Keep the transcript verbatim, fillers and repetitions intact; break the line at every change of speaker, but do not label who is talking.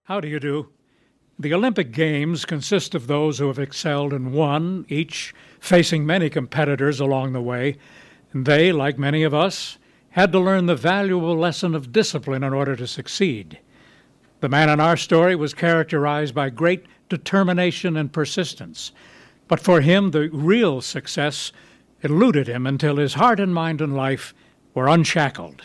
How do you do? The Olympic Games consist of those who have excelled in one, each facing many competitors along the way, and they, like many of us, had to learn the valuable lesson of discipline in order to succeed. The man in our story was characterized by great determination and persistence, but for him the real success eluded him until his heart and mind and life were unshackled.